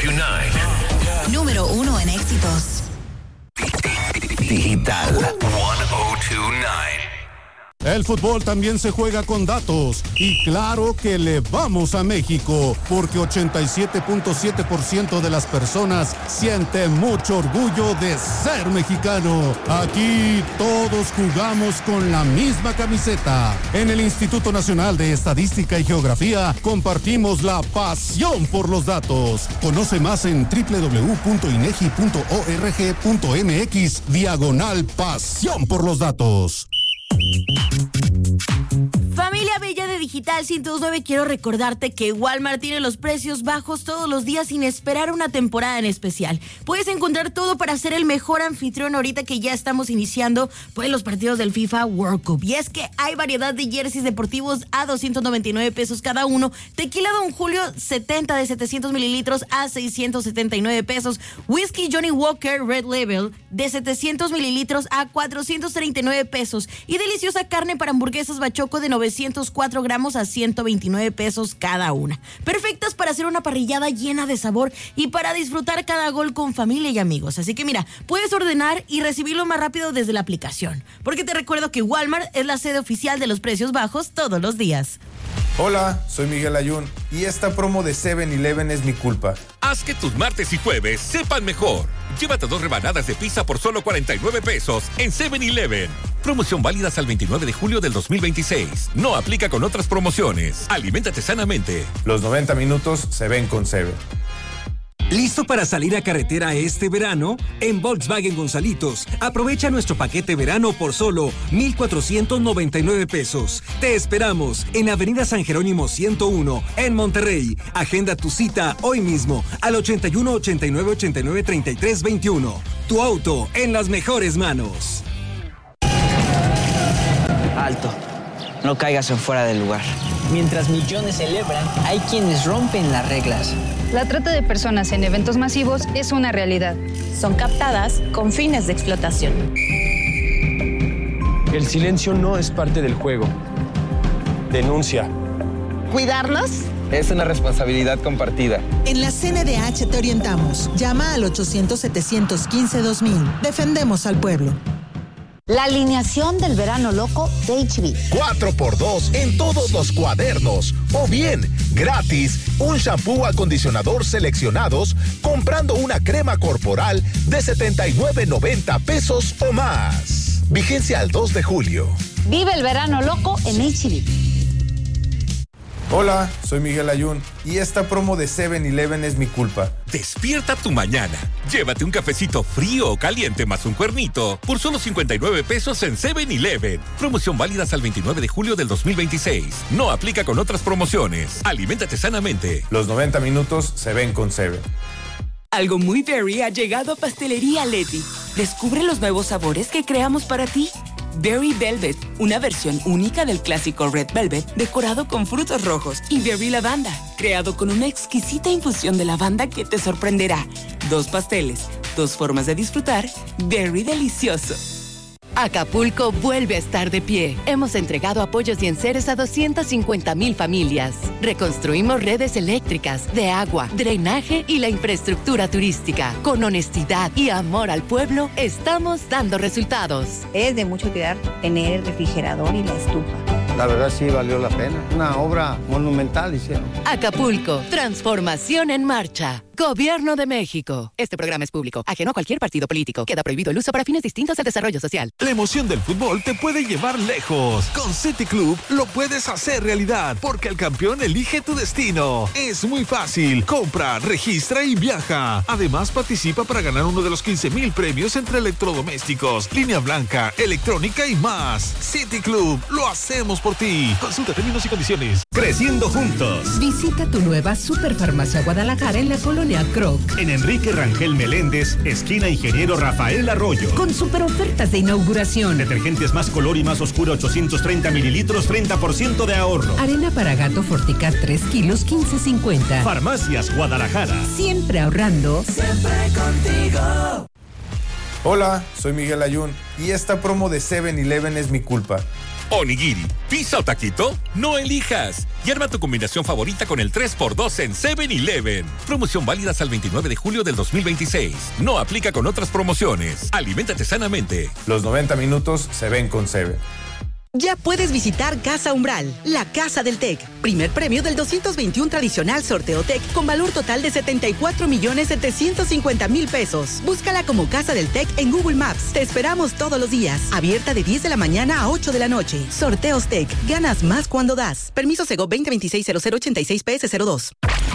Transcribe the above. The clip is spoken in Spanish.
1029. Número 1 en éxitos. Digital 1029. El fútbol también se juega con datos y claro que le vamos a México porque 87.7% de las personas siente mucho orgullo de ser mexicano. Aquí todos jugamos con la misma camiseta. En el Instituto Nacional de Estadística y Geografía compartimos la pasión por los datos. Conoce más en www.inegi.org.mx/pasión por los datos. Familia bella de Digital 102.9, quiero recordarte que Walmart tiene los precios bajos todos los días sin esperar una temporada en especial. Puedes encontrar todo para ser el mejor anfitrión ahorita que ya estamos iniciando pues los partidos del FIFA World Cup. Y es que hay variedad de jerseys deportivos a 299 pesos cada uno. Tequila Don Julio 70 de 700 mililitros a 679 pesos. Whisky Johnny Walker Red Label de 700 mililitros a 439 pesos. Y deliciosa carne para hamburguesas Bachoco de 904 gramos a 129 pesos cada una. Perfectas para hacer una parrillada llena de sabor y para disfrutar cada gol con familia y amigos. Así que mira, puedes ordenar y recibirlo más rápido desde la aplicación. Porque te recuerdo que Walmart es la sede oficial de los precios bajos todos los días. Hola, soy Miguel Ayun y esta promo de 7-Eleven es mi culpa. Haz que tus martes y jueves sepan mejor. Llévate 2 rebanadas de pizza por solo 49 pesos en 7-Eleven. Promoción válida hasta el 29 de julio del 2026. No aplica con otras promociones. Aliméntate sanamente. Los 90 minutos se ven con 7. ¿Listo para salir a carretera este verano? En Volkswagen Gonzalitos, aprovecha nuestro paquete verano por solo 1,499 pesos. Te esperamos en Avenida San Jerónimo 101, en Monterrey. Agenda tu cita hoy mismo al 81 89 89 33 21. Tu auto en las mejores manos. Alto, no caigas en fuera del lugar. Mientras millones celebran, hay quienes rompen las reglas. La trata de personas en eventos masivos es una realidad. Son captadas con fines de explotación. El silencio no es parte del juego. Denuncia. ¿Cuidarnos? Es una responsabilidad compartida. En la CNDH te orientamos. Llama al 800-715-2000. Defendemos al pueblo. La alineación del verano loco de HB. 4x2 en todos los cuadernos. O bien, gratis, un shampoo acondicionador seleccionados comprando una crema corporal de 79.90 pesos o más. Vigencia al 2 de julio. Vive el verano loco en HB. Hola, soy Miguel Ayun y esta promo de 7-Eleven es mi culpa. Despierta tu mañana. Llévate un cafecito frío o caliente más un cuernito por solo 59 pesos en 7-Eleven. Promoción válida hasta el 29 de julio del 2026. No aplica con otras promociones. Aliméntate sanamente. Los 90 minutos se ven con 7. Algo muy berry ha llegado a Pastelería Leti. Descubre los nuevos sabores que creamos para ti. Berry Velvet, una versión única del clásico Red Velvet, decorado con frutos rojos, y Berry Lavanda, creado con una exquisita infusión de lavanda que te sorprenderá. 2 pasteles, 2 formas de disfrutar, Berry delicioso. Acapulco vuelve a estar de pie. Hemos entregado apoyos y enseres a 250,000 familias. Reconstruimos redes eléctricas, de agua, drenaje y la infraestructura turística. Con honestidad y amor al pueblo, estamos dando resultados. Es de mucho cuidar tener el refrigerador y la estufa. La verdad sí valió la pena. Una obra monumental hicieron. Acapulco, transformación en marcha. Gobierno de México. Este programa es público, ajeno a cualquier partido político. Queda prohibido el uso para fines distintos al desarrollo social. La emoción del fútbol te puede llevar lejos. Con City Club lo puedes hacer realidad, porque el campeón elige tu destino. Es muy fácil. Compra, registra y viaja. Además, participa para ganar uno de los 15,000 premios entre electrodomésticos, línea blanca, electrónica y más. City Club, lo hacemos por ti. Consulta términos y condiciones. Creciendo juntos. Visita tu nueva Superfarmacia Guadalajara en la colonia Croc. En Enrique Rangel Meléndez, esquina Ingeniero Rafael Arroyo. Con super ofertas de inauguración. Detergentes más color y más oscuro 830 mililitros, 30% de ahorro. Arena para gato Forticat 3 kilos, 15.50. Farmacias Guadalajara. Siempre ahorrando. Siempre contigo. Hola, soy Miguel Ayun y esta promo de 7-Eleven es mi culpa. onigiri, pizza o taquito, no elijas. Y arma tu combinación favorita con el 3x2 en 7-Eleven. Promoción válida hasta el 29 de julio del 2026. No aplica con otras promociones. Aliméntate sanamente. Los 90 minutos se ven con 7. Ya puedes visitar Casa Umbral, la casa del TEC. Primer premio del 221 tradicional sorteo TEC con valor total de 74.750.000 pesos. Búscala como Casa del TEC en Google Maps. Te esperamos todos los días. Abierta de 10 de la mañana a 8 de la noche. Sorteos TEC. Ganas más cuando das. Permiso Sego 2026-0086-PS02.